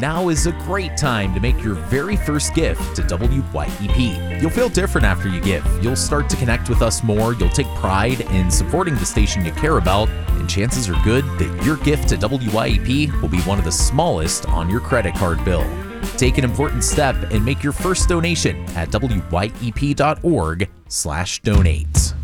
now is a great time to make your very first gift to WYEP. You'll feel different after you give. You'll start to connect with us more, you'll take pride in supporting the station you care about, and chances are good that your gift to WYEP will be one of the smallest on your credit card bill. Take an important step and make your first donation at wyep.org/donate.